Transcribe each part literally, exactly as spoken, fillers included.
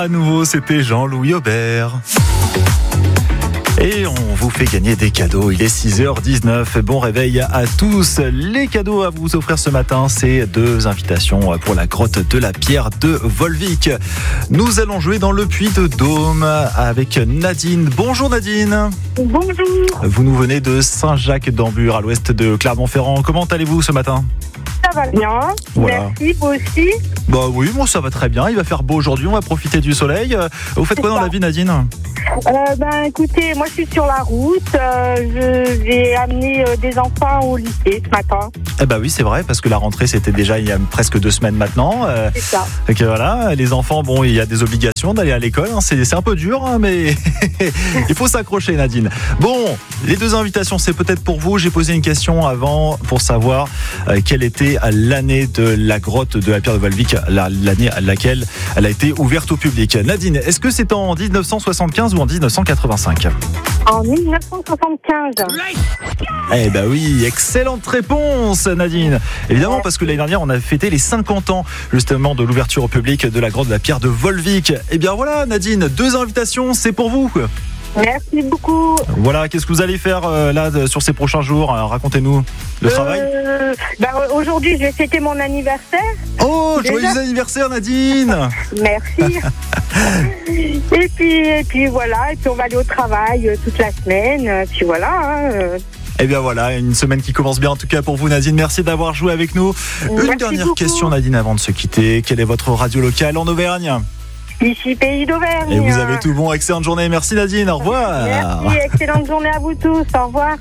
à nouveau, c'était Jean-Louis Aubert. Et on vous fait gagner des cadeaux. Il est six heures dix-neuf. Bon réveil à tous. Les cadeaux à vous offrir ce matin, c'est deux invitations pour la grotte de la Pierre de Volvic. Nous allons jouer dans le Puy-de-Dôme avec Nadine. Bonjour Nadine. Bonjour. Vous nous venez de Saint-Jacques-d'Ambure, à l'ouest de Clermont-Ferrand. Comment allez-vous ce matin ? Ça va bien. Voilà. Merci, vous aussi. Bah oui, moi ça va très bien. Il va faire beau aujourd'hui. On va profiter du soleil. Vous faites quoi dans la vie, Nadine ? Euh, ben écoutez, moi je suis sur la route, euh, je vais amener euh, des enfants au lycée ce matin. Eh bah oui, c'est vrai, parce que la rentrée c'était déjà il y a presque deux semaines maintenant. Euh, c'est ça. Donc voilà, les enfants, bon, il y a des obligations d'aller à l'école, hein, c'est, c'est un peu dur, hein, mais il faut s'accrocher, Nadine. Bon, les deux invitations, c'est peut-être pour vous. J'ai posé une question avant pour savoir euh, quelle était l'année de la grotte de la Pierre de Volvic, la, l'année à laquelle elle a été ouverte au public. Nadine, est-ce que c'est en dix-neuf cent soixante-quinze ou en dix-neuf cent quatre-vingt-cinq ? En dix-neuf cent soixante-quinze. Eh ben oui, excellente réponse Nadine. Évidemment, parce que l'année dernière on a fêté les cinquante ans justement de l'ouverture au public de la grotte de la Pierre de Volvic. Eh bien voilà Nadine, deux invitations, c'est pour vous. Merci beaucoup. Voilà, qu'est-ce que vous allez faire euh, là de, sur ces prochains jours ? Alors, racontez-nous le euh, travail. Ben, aujourd'hui, je vais fêter mon anniversaire. Oh, déjà. Joyeux anniversaire Nadine. Merci. et puis, et puis voilà, et puis on va aller au travail euh, toute la semaine. Puis voilà. Hein, euh. Eh bien voilà, une semaine qui commence bien en tout cas pour vous Nadine. Merci d'avoir joué avec nous. Merci une dernière beaucoup. question Nadine avant de se quitter. Quelle est votre radio locale en Auvergne ? Ici, Pays d'Auvergne. Et vous avez tout bon, excellente journée. Merci Nadine, au revoir. Merci, excellente journée à vous tous. Au revoir.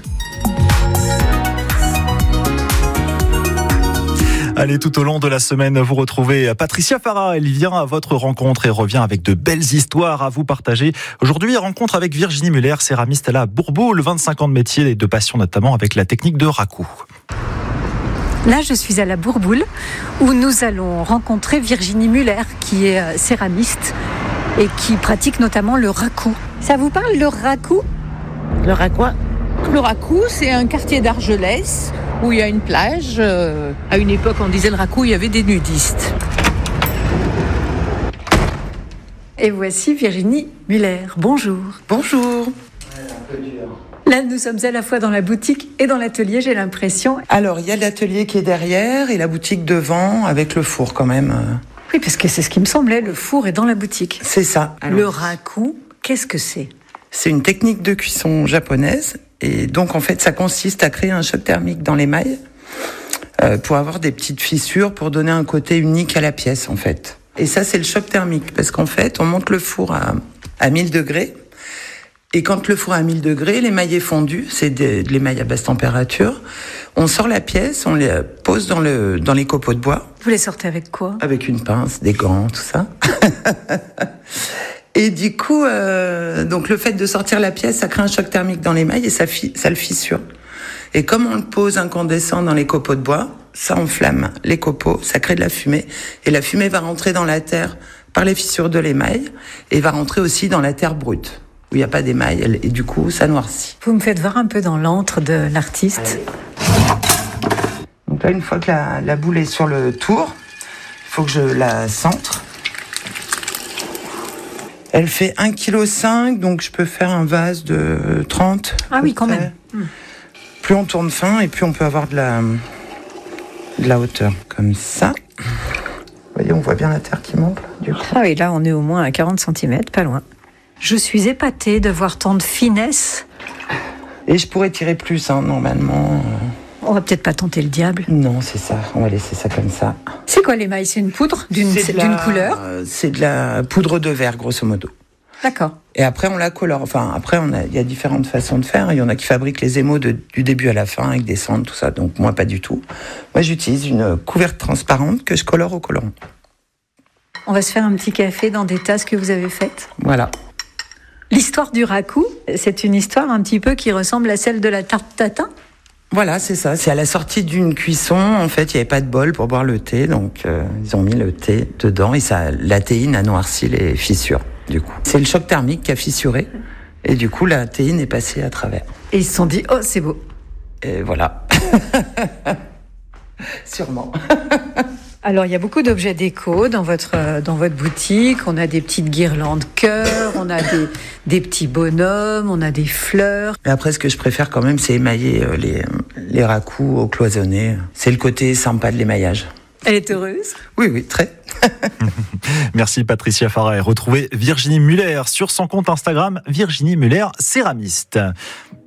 Allez, tout au long de la semaine, vous retrouvez Patricia Farah. Elle vient à votre rencontre et revient avec de belles histoires à vous partager. Aujourd'hui, rencontre avec Virginie Muller, céramiste à la Bourboule, vingt-cinq ans de métier et de passion notamment avec la technique de raku. Là, je suis à la Bourboule où nous allons rencontrer Virginie Muller qui est céramiste et qui pratique notamment le raku. Ça vous parle, le raku ? Le raku, le raku, c'est un quartier d'Argelès où il y a une plage. Euh, à une époque, on disait le raku, il y avait des nudistes. Et voici Virginie Muller. Bonjour. Bonjour. Là, nous sommes à la fois dans la boutique et dans l'atelier, j'ai l'impression. Alors, il y a l'atelier qui est derrière et la boutique devant avec le four quand même. Oui, parce que c'est ce qui me semblait, le four est dans la boutique. C'est ça. Alors, le raku, qu'est-ce que c'est ? C'est une technique de cuisson japonaise et donc en fait, ça consiste à créer un choc thermique dans l'émail euh, pour avoir des petites fissures pour donner un côté unique à la pièce en fait. Et ça, c'est le choc thermique parce qu'en fait, on monte le four à, à mille degrés. Et quand le four est à mille degrés, l'émail est fondu, c'est de, de l'émail à basse température. On sort la pièce, on les pose dans, le, dans les copeaux de bois. Vous les sortez avec quoi ? Avec une pince, des gants, tout ça. Et du coup, euh, donc le fait de sortir la pièce, ça crée un choc thermique dans l'émail et ça, fi, ça le fissure. Et comme on le pose incandescent dans les copeaux de bois, ça enflamme les copeaux, ça crée de la fumée. Et la fumée va rentrer dans la terre par les fissures de l'émail et va rentrer aussi dans la terre brute, où il n'y a pas d'émail, et du coup, ça noircit. Vous me faites voir un peu dans l'antre de l'artiste. Donc là, une fois que la, la boule est sur le tour, il faut que je la centre. Elle fait un virgule cinq kilos, donc je peux faire un vase de trente. Ah oui, quand même. Hum. Plus on tourne fin, et plus on peut avoir de la, de la hauteur, comme ça. Vous voyez, on voit bien la terre qui monte, là, du coup. Ah oui, là, on est au moins à quarante centimètres, pas loin. Je suis épatée de voir tant de finesse. Et je pourrais tirer plus, hein, normalement. On va peut-être pas tenter le diable. Non, c'est ça. On va laisser ça comme ça. C'est quoi l'émail ? C'est une poudre d'une, c'est de d'une la, couleur ? C'est de la poudre de verre, grosso modo. D'accord. Et après, on la colore. Enfin, après, on a, il y a différentes façons de faire. Il y en a qui fabriquent les émaux de, du début à la fin avec des cendres, tout ça. Donc, moi, pas du tout. Moi, j'utilise une couverte transparente que je colore au colorant. On va se faire un petit café dans des tasses que vous avez faites. Voilà. L'histoire du raku, c'est une histoire un petit peu qui ressemble à celle de la tarte tatin ? Voilà, c'est ça. C'est à la sortie d'une cuisson. En fait, il n'y avait pas de bol pour boire le thé. Donc, euh, ils ont mis le thé dedans et ça, la théine a noirci les fissures, du coup. C'est le choc thermique qui a fissuré. Et du coup, la théine est passée à travers. Et ils se sont dit, oh, c'est beau. Et voilà. Sûrement. Alors, il y a beaucoup d'objets déco dans votre, dans votre boutique. On a des petites guirlandes cœur, on a des, des petits bonhommes, on a des fleurs. Mais après, ce que je préfère quand même, c'est émailler les, les raccoons au cloisonné. C'est le côté sympa de l'émaillage. Elle est heureuse ? Oui, oui, très. Merci Patricia Farah. Retrouvez Virginie Muller sur son compte Instagram, Virginie Muller Céramiste.